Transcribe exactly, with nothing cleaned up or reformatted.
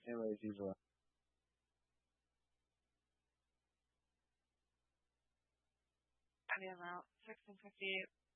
Anyways, he's uh, I mean, amount sixteen fifty-eight.